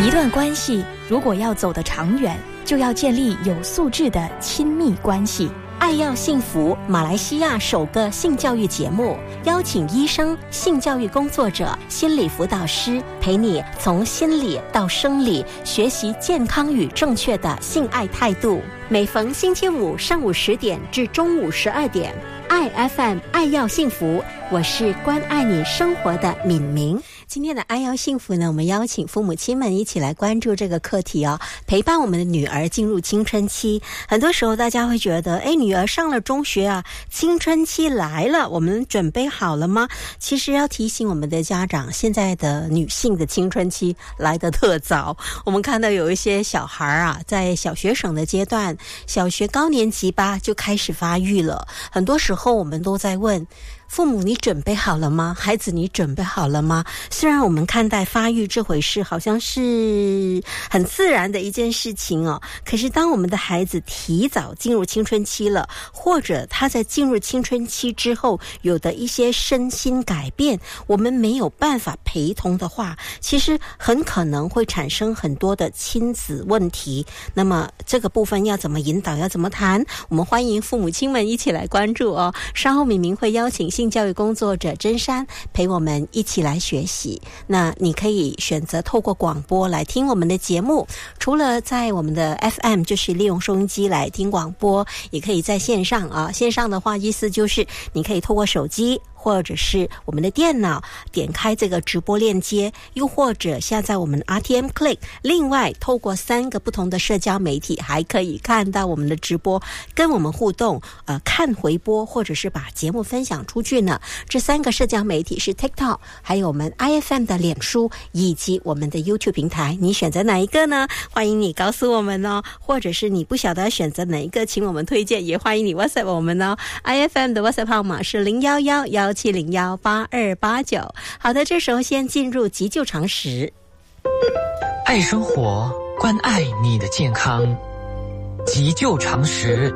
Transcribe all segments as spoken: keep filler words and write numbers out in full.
一段关系如果要走得长远，就要建立有素质的亲密关系。 爱要幸福，马来西亚首个性教育节目，邀请医生、性教育工作者、心理辅导师，陪你从心理到生理，学习健康与正确的性爱态度。每逢星期五上午十点至中午十二点，爱 F M 爱要幸福，我是关爱你生活的敏明。今天的爱要幸福呢，我们邀请父母亲们一起来关注这个课题哦，陪伴我们的女儿进入青春期。很多时候大家会觉得，哎，女儿上了中学啊，青春期来了，我们准备好了吗？其实要提醒我们的家长，现在的女性的青春期来得特早。我们看到有一些小孩啊，在小学生的阶段，小学高年级吧就开始发育了。很多时候我们都在问父母，你准备好了吗？孩子，你准备好了吗？虽然我们看待发育这回事好像是很自然的一件事情哦，可是当我们的孩子提早进入青春期了，或者他在进入青春期之后有的一些身心改变，我们没有办法陪同的话，其实很可能会产生很多的亲子问题。那么这个部分要怎么引导，要怎么谈，我们欢迎父母亲们一起来关注哦。稍后敏明会邀请性教育工作者真珊陪我们一起来学习。那你可以选择透过广播来听我们的节目，除了在我们的 F M 就是利用收音机来听广播，也可以在线上啊。线上的话意思就是你可以透过手机或者是我们的电脑点开这个直播链接，又或者下载我们 R T M Click， 另外透过三个不同的社交媒体还可以看到我们的直播，跟我们互动，呃，看回播或者是把节目分享出去呢。这三个社交媒体是 TikTok， 还有我们 I F M 的脸书以及我们的 YouTube 平台，你选择哪一个呢？欢迎你告诉我们哦，或者是你不晓得选择哪一个，请我们推荐，也欢迎你 WhatsApp 我们哦。I F M 的 WhatsApp 号码是零一一一七零一八二八九。好的，这时候先进入急救常识。 爱生活，关爱你的健康，急救常识。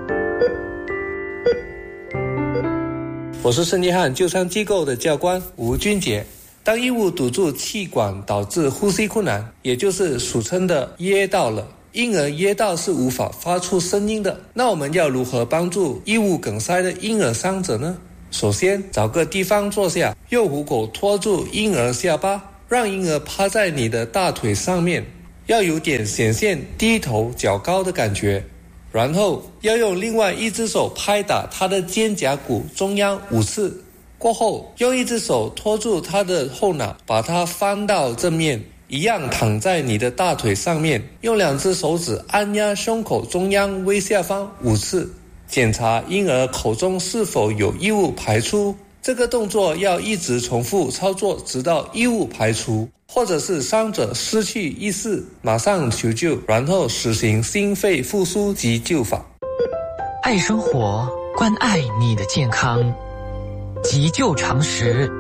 我是圣约翰救伤机构的教官吴俊杰。当异物堵住气管导致呼吸困难，也就是俗称的噎到了，婴儿噎到是无法发出声音的，那我们要如何帮助异物梗塞的婴儿伤者呢？首先找个地方坐下，用虎口托住婴儿下巴，让婴儿趴在你的大腿上面，要有点显现低头较高的感觉，然后要用另外一只手拍打他的肩胛骨中央五次，过后用一只手托住他的后脑，把他翻到正面，一样躺在你的大腿上面，用两只手指按压胸口中央微下方五次，检查婴儿口中是否有异物排出。这个动作要一直重复操作，直到异物排除，或者是伤者失去意识，马上求救，然后实行心肺复苏急救法。 爱生活，关爱你的健康，急救常识。